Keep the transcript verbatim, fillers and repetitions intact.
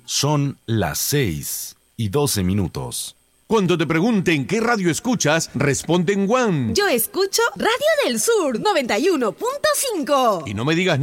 Son las seis y doce minutos. Cuando te pregunten qué radio escuchas, responde en One. Yo escucho Radio del Sur noventa y uno punto cinco. Y no me digas